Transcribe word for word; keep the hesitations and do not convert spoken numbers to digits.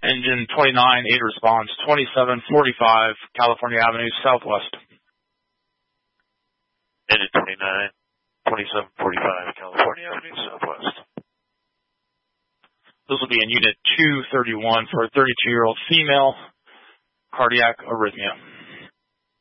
Engine twenty-nine, eight response, twenty-seven forty-five California Avenue Southwest. Engine twenty-nine, twenty-seven forty-five California Avenue Southwest. This will be in unit two thirty-one for a thirty-two-year-old female, cardiac arrhythmia.